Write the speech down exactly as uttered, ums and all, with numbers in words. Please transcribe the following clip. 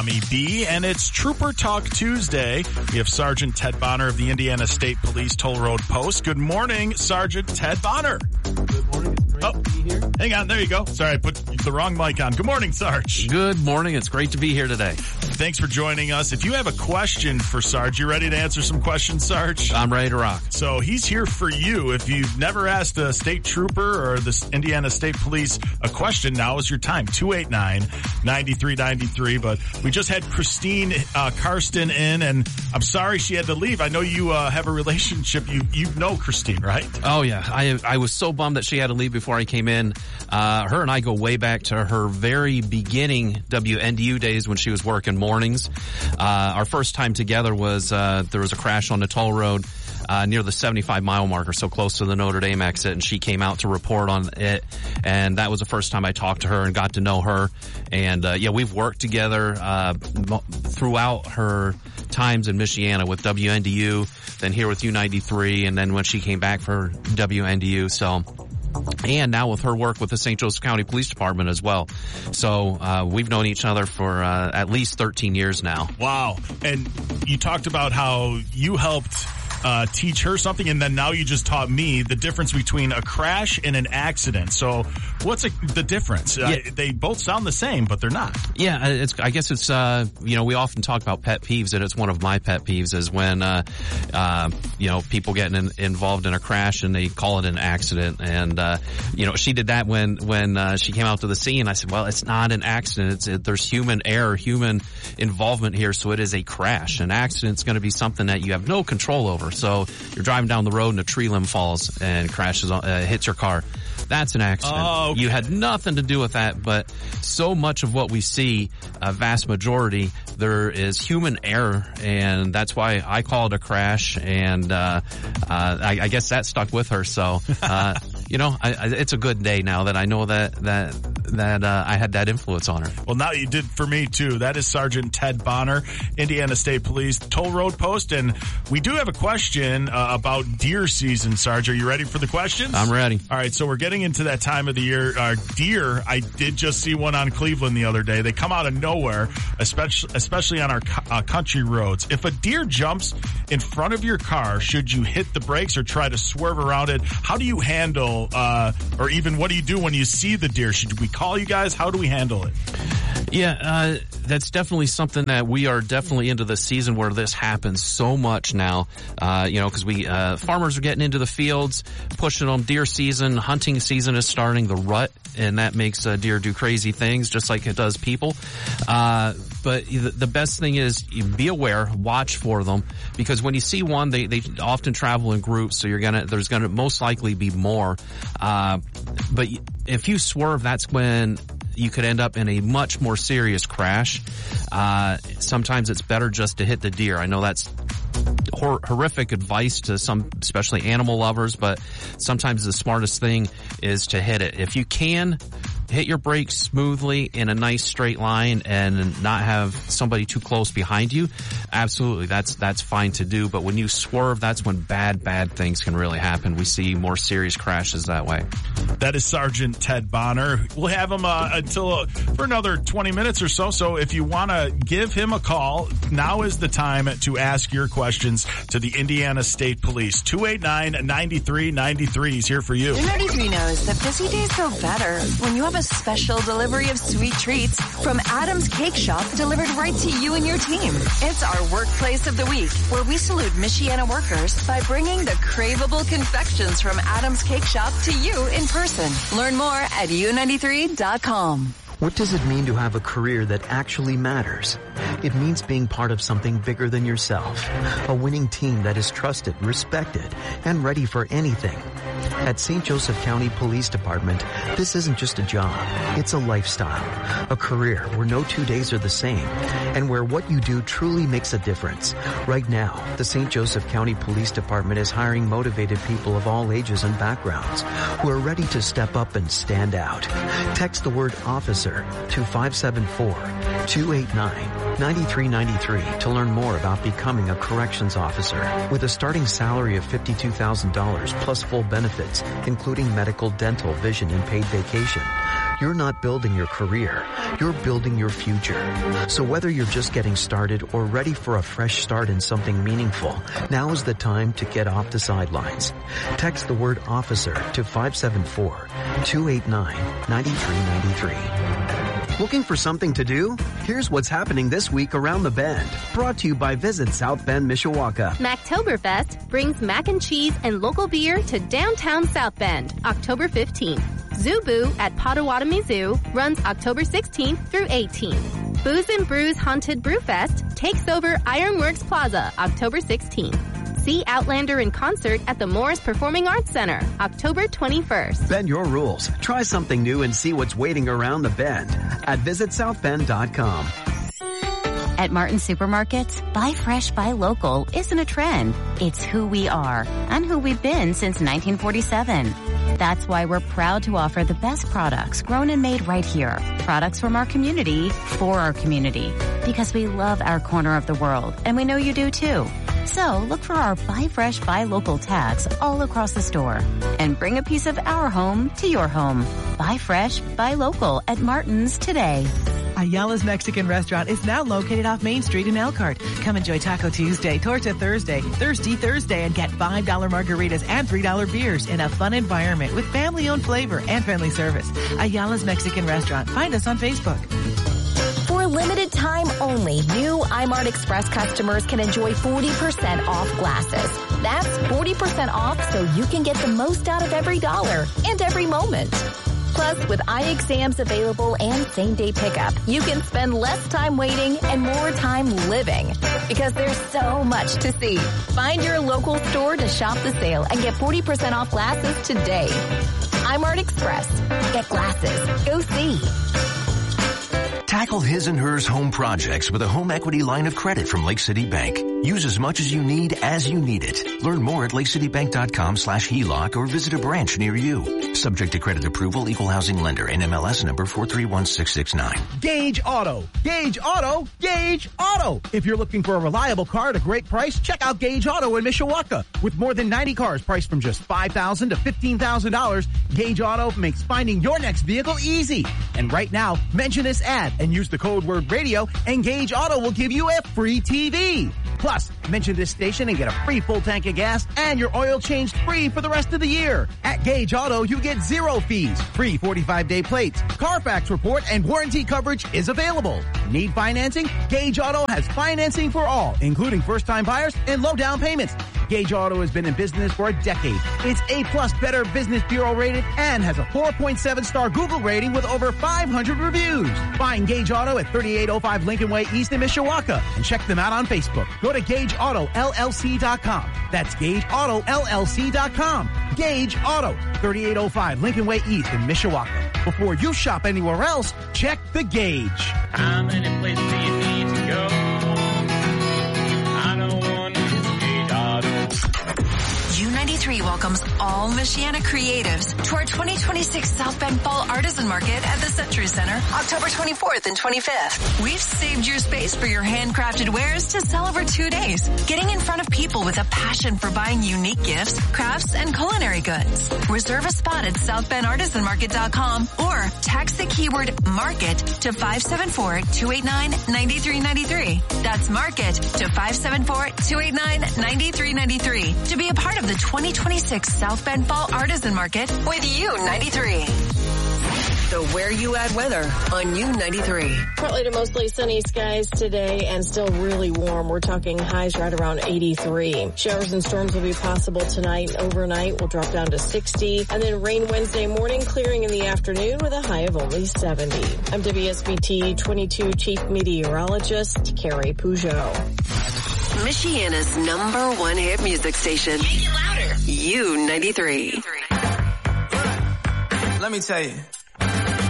Tommy B, and it's Trooper Talk Tuesday. We have Sergeant Ted Bonner of the Indiana State Police Toll Road Post. Good morning, Sergeant Ted Bonner. Good morning. It's great oh, to be here. Hang on, there you go. Sorry, I put the wrong mic on. Good morning, Sarge. Good morning. It's great to be here today. Thanks for joining us. If you have a question for Sarge, you ready to answer some questions, Sarge? I'm ready to rock. So he's here for you. If you've never asked a state trooper or the Indiana State Police a question, now is your time. two eight nine, nine three nine three. But we just had Christine uh, Karsten in, and I'm sorry she had to leave. I know you uh, have a relationship. You you know Christine, right? Oh, yeah. I I was so bummed that she had to leave before I came in. Uh, her and I go way back to her very beginning W N D U days when she was working mornings. Uh, our first time together was, uh, there was a crash on the toll road, uh, near the seventy-five mile marker, so close to the Notre Dame exit, and she came out to report on it. And that was the first time I talked to her and got to know her. And, uh, yeah, we've worked together, uh, throughout her times in Michiana with W N D U, then here with U ninety-three, and then when she came back for W N D U. So, and now with her work with the Saint Joseph County Police Department as well. So uh, we've known each other for uh, at least thirteen years now. Wow. And you talked about how you helped uh, teach her something, and then now you just taught me the difference between a crash and an accident. So what's a, the difference? Yeah. Uh, they both sound the same, but they're not. Yeah, it's, I guess it's, uh, you know, we often talk about pet peeves, and it's one of my pet peeves is when, uh, uh, you know, people get in, involved in a crash and they call it an accident. And, uh, you know, she did that when, when, uh, she came out to the scene. I said, well, it's not an accident. It's, it, there's human error, human involvement here. So it is a crash. An accident's going to be something that you have no control over. So you're driving down the road and a tree limb falls and crashes, on, uh, hits your car. That's an accident. Oh, okay. You had nothing to do with that, but so much of what we see, a vast majority, there is human error, and that's why I call it a crash, and uh, uh I, I guess that stuck with her. So, uh, you know, I, I, it's a good day now that I know that that that uh, I had that influence on her. Well, now you did for me, too. That is Sergeant Ted Bonner, Indiana State Police Toll Road Post, and we do have a question uh, about deer season, Sarge. Are you ready for the questions? I'm ready. All right, so we're getting into that time of the year. Uh, deer, I did just see one on Cleveland the other day. They come out of nowhere, especially especially on our uh, country roads. If a deer jumps in front of your car, should you hit the brakes or try to swerve around it? How do you handle, uh, or even what do you do when you see the deer? Should we call you guys? How do we handle it? Yeah, uh, that's definitely something that we are definitely into the season where this happens so much now. Uh, you know, because we, uh, farmers are getting into the fields, pushing them. Deer season, hunting season is starting, the rut, and that makes uh, deer do crazy things just like it does people. Uh, but the best thing is you be aware, watch for them, because when you see one, they, they often travel in groups, so you're gonna, there's gonna most likely be more. Uh, but if you swerve, that's when you could end up in a much more serious crash. Uh, sometimes it's better just to hit the deer. I know that's hor- horrific advice to some, especially animal lovers, but sometimes the smartest thing is to hit it. If you can, hit your brakes smoothly in a nice straight line and not have somebody too close behind you. Absolutely, that's that's fine to do. But when you swerve, that's when bad, bad things can really happen. We see more serious crashes that way. That is Sergeant Ted Bonner. We'll have him uh, until uh, for another twenty minutes or so. So if you want to give him a call, now is the time to ask your questions to the Indiana State Police. two eight nine, nine three nine three is here for you. U ninety-three knows that busy days go better when you have a special delivery of sweet treats from Adam's Cake Shop delivered right to you and your team. It's our Workplace of the Week, where we salute Michiana workers by bringing the craveable confections from Adam's Cake Shop to you in person. Learn more at U ninety-three dot com. What does it mean to have a career that actually matters? It means being part of something bigger than yourself. A winning team that is trusted, respected, and ready for anything. At Saint Joseph County Police Department, this isn't just a job. It's a lifestyle. A career where no two days are the same, and where what you do truly makes a difference. Right now, the Saint Joseph County Police Department is hiring motivated people of all ages and backgrounds who are ready to step up and stand out. Text the word officer to five seven four, two eight nine, nine three nine three to learn more about becoming a corrections officer. With a starting salary of fifty-two thousand dollars plus full benefits, including medical, dental, vision, and paid vacation, You're not building your career. You're building your future. So whether you're just getting started or ready for a fresh start in something meaningful, now is the time to get off the sidelines. Text the word officer to five seven four, two eight nine, nine three nine three. Looking for something to do? Here's what's happening this week around the Bend. Brought to you by Visit South Bend, Mishawaka. Mactoberfest brings mac and cheese and local beer to downtown South Bend, October fifteenth. Zubu at Potawatomi Zoo runs October sixteenth through eighteenth. Booze and Brews Haunted Brewfest takes over Ironworks Plaza, October sixteenth. See Outlander in concert at the Morris Performing Arts Center, October twenty-first. Bend your rules. Try something new and see what's waiting around the Bend at visit south bend dot com. At Martin Supermarkets, buy fresh, buy local isn't a trend. It's who we are and who we've been since nineteen forty-seven. That's why we're proud to offer the best products grown and made right here. Products from our community for our community. Because we love our corner of the world, and we know you do too. So look for our Buy Fresh, Buy Local tags all across the store. And bring a piece of our home to your home. Buy fresh, buy local at Martin's today. Ayala's Mexican Restaurant is now located off Main Street in Elkhart. Come enjoy Taco Tuesday, Torta Thursday, Thirsty Thursday, and get five dollar margaritas and three dollar beers in a fun environment with family-owned flavor and friendly service. Ayala's Mexican Restaurant. Find us on Facebook. For a limited time only, new iMart Express customers can enjoy forty percent off glasses. That's forty percent off so you can get the most out of every dollar and every moment. Plus, with eye exams available and same-day pickup, you can spend less time waiting and more time living. Because there's so much to see. Find your local store to shop the sale and get forty percent off glasses today. iMart Express. Get glasses. Go see. Tackle his and hers home projects with a home equity line of credit from Lake City Bank. Use as much as you need as you need it. Learn more at lake city bank dot com slash H E L O C or visit a branch near you. Subject to credit approval, equal housing lender, N M L S number four three one six six nine. Gage Auto. Gage Auto. Gage Auto. If you're looking for a reliable car at a great price, check out Gage Auto in Mishawaka. With more than ninety cars priced from just five thousand dollars to fifteen thousand dollars, Gage Auto makes finding your next vehicle easy. And right now, mention this ad and use the code word radio, and Gage Auto will give you a free T V. Plus, mention this station and get a free full tank of gas and your oil changed free for the rest of the year. At Gage Auto, you get zero fees, free forty-five day plates, Carfax report, and warranty coverage is available. Need financing? Gage Auto has financing for all, including first-time buyers and low down payments. Gage Auto has been in business for a decade. It's A-plus Better Business Bureau rated and has a four point seven star Google rating with over five hundred reviews. Find Gage Auto at thirty-eight oh five Lincoln Way East in Mishawaka and check them out on Facebook. Go to Gage Auto L L C dot com. That's Gage Auto L L C dot com. Gage Auto, thirty-eight oh five Lincoln Way East in Mishawaka. Before you shop anywhere else, check the Gage. How many places do you need to go? I know one is Gage Auto. U ninety-three welcomes all Michiana creatives to our twenty twenty-six South Bend Fall Artisan Market at the Century Center, October twenty-fourth and twenty-fifth. We've saved your space for your handcrafted wares to sell over two days, getting in front of people with a passion for buying unique gifts, crafts, and culinary goods. Reserve a spot at south bend artisan market dot com or text the keyword market to five seven four, two eight nine, nine three nine three. That's market to five seven four, two eight nine, nine three nine three to be a part of the twenty twenty-six South Bend Fall Artisan Market with U ninety-three. The Where You At weather on U ninety-three. Partly to mostly sunny skies today and still really warm. We're talking highs right around eighty-three. Showers and storms will be possible tonight. Overnight will drop down to sixty. And then rain Wednesday morning, clearing in the afternoon with a high of only seventy. I'm W S B T twenty-two Chief Meteorologist Carrie Peugeot. Michiana's number one hit music station. Make it louder. U ninety-three. Let me tell you.